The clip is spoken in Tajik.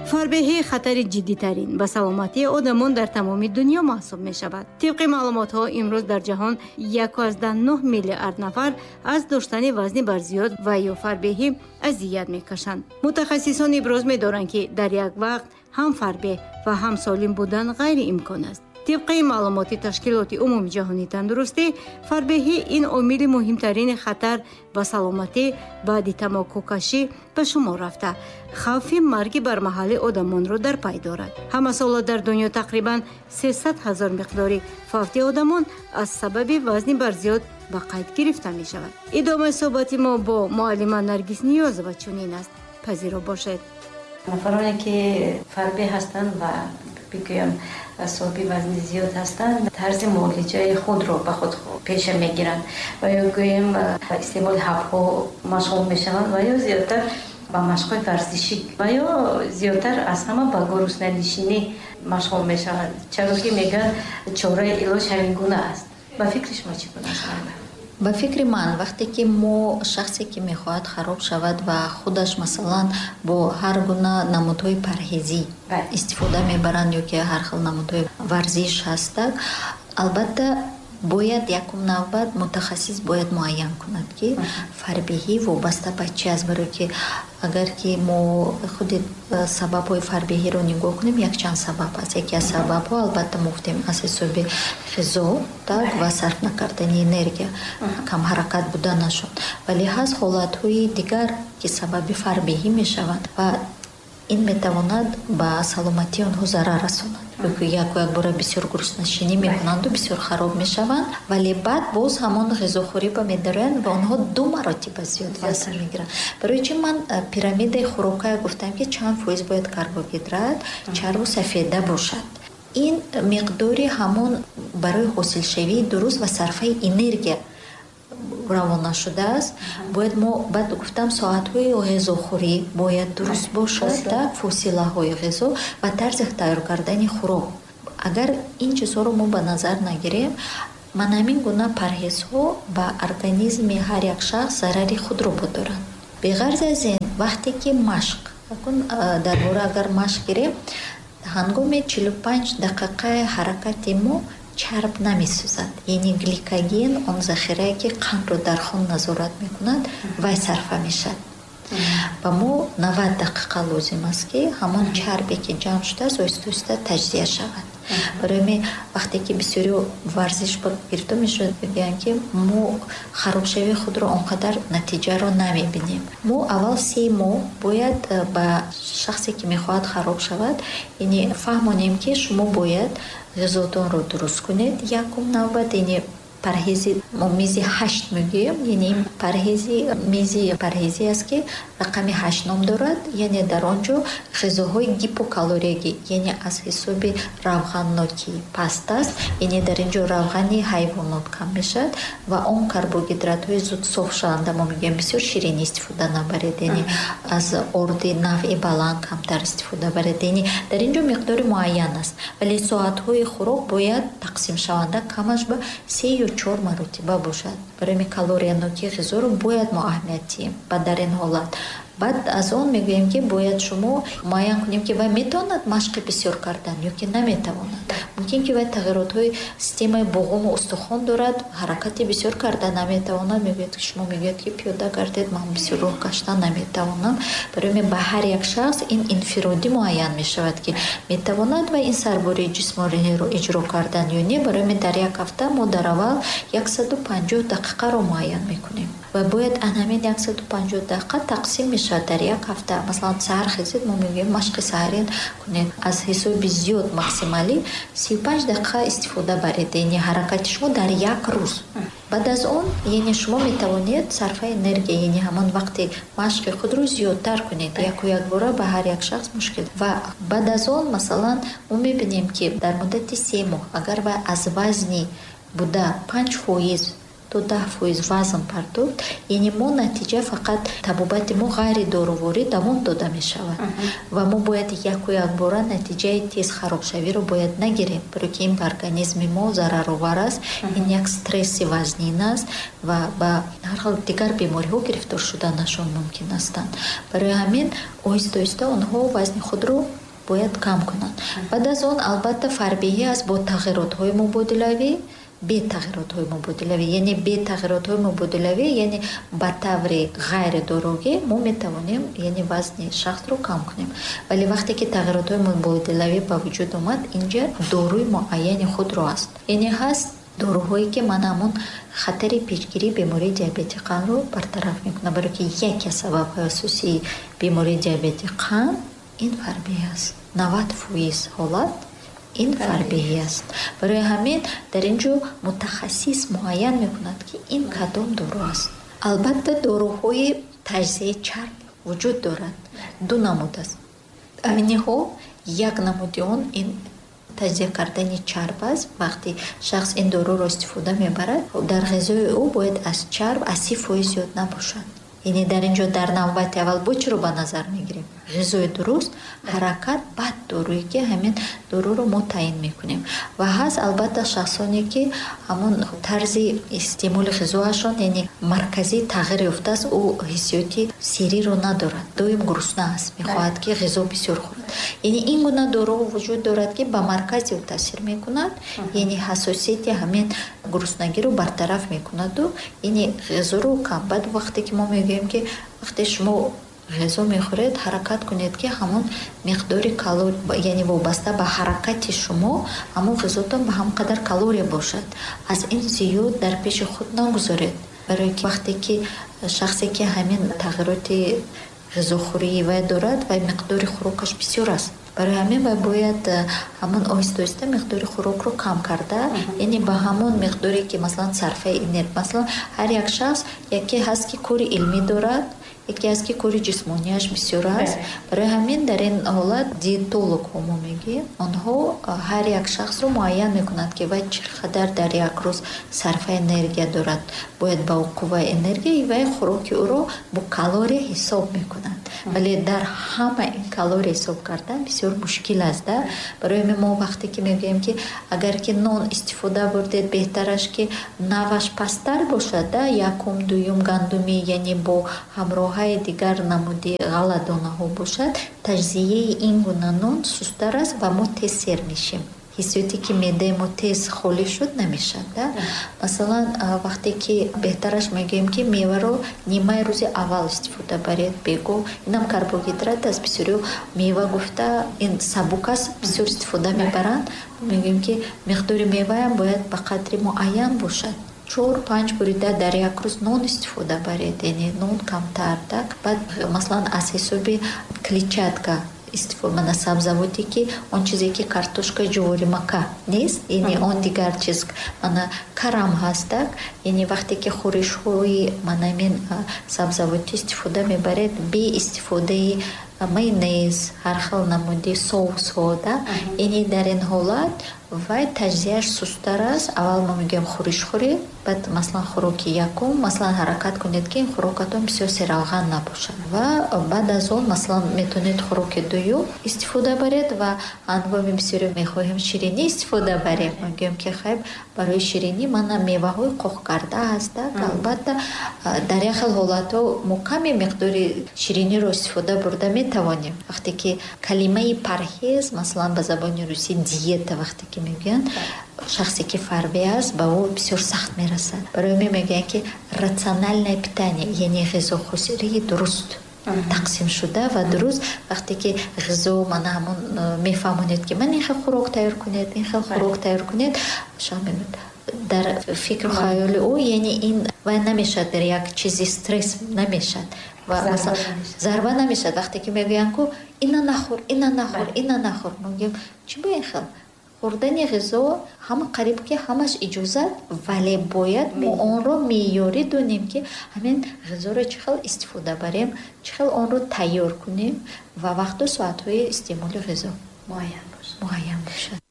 фарбеҳӣ хатари ҷиддитарин ба саломатии одамон дар тамоми дунё маҳсуб мешавад. тибқи маълумотҳо имрӯз дар ҷаҳон 1,9 миллиард нафар аз доштани вазни барзиёд ва ё фарбеҳӣ азият мекашанд. мутахассисон иброз медоранд, ки дар як вақт ҳам фарбеҳ ва ҳам солим будан ғайриимкон аст. тибқи маълумоти ташкилоти умуми ҷаҳонии тандурустӣ, фарбеҳӣ ин омили муҳимтарини хатар ба саломатӣ баъди тамокукашӣ ба шумор рафта, хавфи марги бармаҳалли одамонро дар пай дорад. ҳамасола дар дунё тақрибан 300 000 миқдори фавти одамон аз сабаби вазни барзиёд ба қайд гирифта мешавад. идомаи суҳбати мо бо муаллима Наргиз Ниёзова чунин аст. пазиро бошед. нафароне ки фарбеҳ ҳастанд ва бигӯям соҳиби вазни зиёд ҳастанд, тарзи муолиҷаи худро ба худ пеша мегиранд ва ё гӯем истеъмоли ҳабҳо машғул мешаванд ва ё зиёдтар ба машқҳои варзишӣ ва ё зиёдтар аз ҳама ба гуруснанишинӣ машғул мешаванд. чаро ки мегӯянд чораи илоҷ ҳамин гуна аст. ба фикри шумо чӣ гуна аст? ба фикри ман вақте ки мо шахсе ки мехоҳад хароб шавад ва худаш масалан бо ҳар гуна намудҳои парҳезӣ истифода мебаранд ё ки ҳар хел намудҳои варзиш ҳастак, албатта бояд якум навбат мутахассис бояд муайян кунад ки фарбеҳӣ вобаста ба чӣ аст, барои ки агар ки мо худи сабабҳои фарбеҳиро нигоҳ кунем, якчанд сабаб аст. яке аз сабабҳо албатта мо гуфтем аз ҳисоби ғизо ва сарф накардани энергия, камҳаракат буданашон, вале ҳаст ҳолатҳои дигар ки сабаби фарбеҳӣ мешаванд ва ин метавонад ба саломатии онҳо зарар расонад. як бора бисёр гуруснашинӣ мекунанду бисёр хароб мешаванд, вале баъд боз ҳамон ғизохӯрӣ ба медароянд ва онҳо 2 маротиба зиёд вазн мегиранд. барои чӣ ман пирамидаи хӯрокая гуфтам ки чанд фоиз бояд карбоҳидрат, чарбу сафеда бошад. ин миқдори ҳамон барои ҳосилшавии дуруст ва сарфаи энергия равона шудааст. бояд мо баъд гуфтам соатҳои ғизохӯрӣ бояд дуруст бошад, фосилаҳои ғизо ва тарзи тайёр кардани хӯрок. агар ин чизҳоро мо ба назар нагирем, ман ҳамин гуна парҳезҳо ба организми ҳар як шахс зарари худро бодоранд. беғарз аз ин вақте ки машқ дар бора агар машқ гирем, ҳангоми 45 дақиқаи ҳаракати мо чарб намесӯзад, яъне гликоген он захирае ки қандро дар хун назорат мекунад вай сарфа мешавад. ба мо 90 дақиқа лозим аст ки ҳамон чарбе ки ҷамъ шудааст оҳиста оҳиста таҷзия шавад. барои вақте ки бисёри варзиш гирифта мешавад, бигӯянд ки мо харобшавии худро он қадар натиҷаро намебинем. мо аввал 3 моҳ бояд ба шахсе ки мехоҳад хароб шавад, яъне фаҳмонем ки шумо бояд ғизотонро дуруст кунед. якум навбат яъне парҳези мо мизи 8 мегӯем, яъне парҳези мизи парҳезӣ аст ки рақами 8 ном дорад, яъне дар он ҷо ғизоҳои гипокалориягӣ, яъне аз ҳисоби равғаннокӣ паст аст, яъне дар ин ҷо равғани ҳайвонот кам мешавад ва он карбоҳидратҳои зуд софшаванда мо мегӯем бисёр ширин истифода набаред, яъне аз орди навъи баланд камтар истифода баред, яъне дар ин ҷо миқдори муайян аст, вале соатҳои хӯрок бояд тақсимшаванда камаш ба 3 ё 4 маротиба бошад. барои калориянокии ғизоро бояд мо аҳамият диҳем. ба дар ин ҳолат баъд аз он мегӯем ки бояд шумо муайян кунем ки вай метавонад машқи бисёр кардан ё ки наметавонад. мумкин ки вай тағйиротҳои системаи боғуму устухон дорад, ҳаракати бисёр кардан наметавонад. мегӯяд ки шумо мегӯяд ки пиёда гардед, ман бисёр роҳ гашта наметавонам. барои ба ҳар як шахс ин инфиродӣ муайян мешавад ки метавонад вай ин сарбории ҷисмониро иҷро кардан ё не. барои дар як ҳафта мо дар аввал 150 дақиқаро муайян мекунем ва бояд ҳамин 150 дақиқа тақсим мешавад дар як ҳафта. масалан саҳар хизед, мо мегӯем машқи саҳарин кунед, аз ҳисоби зиёд максималӣ 35 дақиқа истифода баред, яъне ҳаракати шумо дар як рӯз. баъд аз он яъне шумо метавонед сарфаи энергия, яъне ҳамон вақти машқи худро зиёдтар кунед, яку як бора ба ҳар як шахс мушкил. ва баъд аз он масалан мо мебинем ки дар муддати 3 моҳ агар вай аз вазни буда 5% то 10% вазн пардохт, яъне мо натиҷа фақат табобати мо ғайри доруворӣ давом дода мешавад ва мо бояд якбора натиҷаи тез харобшавиро бояд нагирем, барои ки ин ба организми мо зараровар аст, ин як стресси вазнин аст ва ба ҳар хел дигар бемориҳо гирифтор шуданашон мумкин астанд. Барои ҳамин оҳиста оҳиста онҳо вазни худро бояд кам кунанд. Баъд аз он албатта фарбеҳӣ аст бо тағйиротҳои мубодилавӣ, бетағйиротҳои мубодилавӣ, яъне бетағйиротҳои мубодилавӣ, яъне ба таври ғайри дорогӣ мо метавонем яъне вазни шахсро кам кунем. Вале вақте ки тағйиротҳои мубодилавӣ ба вуҷуд омад, инҷа дорои муайяни худро аст. Яъне ҳаст доруҳое ки мана ҳамон хатари пешгирии бемории диабети қандро бартараф мекунад, барои ки яке аз сабабҳои асосии бемории диабети қанд ин фарбеҳӣ аст. 90% ҳолат ин фарбеҳӣ аст. Барои ҳамин дар ин ҷо мутахассис муайян мекунад ки ин кадом дору аст. Албатта доруҳои таҷзияи чарб вуҷуд дорад. Ду намуд аст. Авниҳо як намуди он ин таҷзия кардани чарб аст. Вақти шахс ин доруро истифода мебарад, дар ғизои ӯ бояд аз чарб 10% зиёд набошад. яъне дар ин ҷо дар навбати аввал бо чиро ба назар мегирем? ғизои дуруст, ҳаракат, баъд доруе ки ҳамин доруро мо таъин мекунем. Ва ҳаст албатта шахсоне ки ҳамон тарзи истеъмоли ғизоашон яъне марказӣ тағйир ёфтааст, ӯ ҳиссиёти сериро надорад, доим гурусна аст, мехоҳад ки ғизо бисёр хӯрад. Яъне ин гуна доруҳо вуҷуд дорад ки ба маркази ӯ таъсир мекунад, яъне ҳассосияти ҳамин гуруснагиро бартараф мекунаду яъне ғизоро кам. Баъд вақте ки мо мегӯем ки вақте шумо ғизо мехӯред, ҳаракат кунед ки ҳамон миқдори калория, яъне вобаста ба ҳаракати шумо ҳамон ғизотон ба ҳам қадар калория бошад. Аз ин зиёд дар пеши худ нагузоред, барои ки вақте ки шахсе ки ҳамин тағйироти ғизохӯрии вай дорад, вай миқдори хӯрокаш бисёр аст. Барои ҳамин вай бояд ҳамон оҳиста-оҳиста миқдори хӯрокро кам карда, яъне ба ҳамон миқдоре ки масалан сарфаи энергия, масалан ҳар як шахс яке ҳаст ки кори илмӣ дорад, яке аст ки кори ҷисмонияш бисёр аст. Барои ҳамин дар ин ҳолат диетологҳо мо мегӯем, онҳо ҳар як шахсро муайян мекунад ки вай чӣ қадар дар як рӯз сарфаи энергия дорад, бояд ба қувваи энергия вай хӯроки ӯро бо калория ҳисоб мекунад. Вале дар ҳама ин калория ҳисоб кардан бисёр мушкил аст. Барои ҳамин мо вақте ки мегӯем ки агар ки нон истифода бурдед, беҳтараш ки наваш пасттар бошад, якум дуюм гандумӣ, яъне бо ҳамроҳаи дигар намуди ғалладонаҳо бошад, таҷзияи ин гуна нон сустар аст ва мо тез сер мешем. ҳиссиёте ки меъдаи мо тез холӣ шуд намешад. Масалан вақте ки беҳтараш мегӯем ки меваро нимаи рӯзи аввал истифода баред, бего инам карбоҳидрат аст, бисёриҳо мева гуфта ин сабук аст, бисёр истифода мебаранд. Мегӯем ки миқдори меваам бояд ба қадри муайян бошад. 4-5 бурида дар як рӯз нон истифода баред, яъне нон камтар. Баъд масалан аз ҳисоби клетчатка истифода на сабзавоте ки он чизе ки картошка, ҷувори, мака нест, яъне он дигар чиз мана карам ҳаст. Яъне вақте ки хӯришҳои манамин сабзавоти истифода мебаред бе истифодаи майонез, ҳар хел намуди соусҳо, яъне дар ин ҳолат вай таҷзияш сустар аст. Аввал мо мегӯем хӯриш хӯред, баъд масалан хӯроки якум, масалан ҳаракат кунед ки ин хӯрокатон бисёр сералған набошад ва баъд аз он масалан метавонед хӯроки дуюм истифода баред ва анвоми бисёре мехоҳем ширинӣ истифода барем. Мегӯем ки хайб барои ширинӣ мана меваҳои қоқ карда ҳаст. Албатта дар як хел ҳолатҳо мо каме миқдори шириниро истифода бурда метавонем. Вақте ки калимаи парҳез масалан ба забони русӣ диета вақте ки мегӯянд, шахсе ки фарбеҳ аст ба ӯ бисёр сахт мерасад. Барои ҳамин мегӯянд ки рациональное питание, яъне ғизохӯрии дуруст тақсим шуда ва дуруст. Вақте ки ғизо мана ҳамон мефаҳмонед ки ман ин хел хӯрок тайёр кунед, ин хел хӯрок тайёр кунед, дар фикру хаёли ӯ яъне ин вай намешад, дар як чизи стресс намешад ва зарба намешад. Вақте ки мегӯянд ку ина нахӯр, ина нахӯр, ина нахӯр, мегӯем чӣ бо ин хел хӯрдани ғизо ҳама қариб ки ҳамаш иҷозат, вале бояд мо онро меъёрӣ донем ки ҳамин ғизоро чӣ хел истифода барем, чӣ хел онро тайёр кунем ва вақту соатҳои истеъмоли ғизо муайян бошад.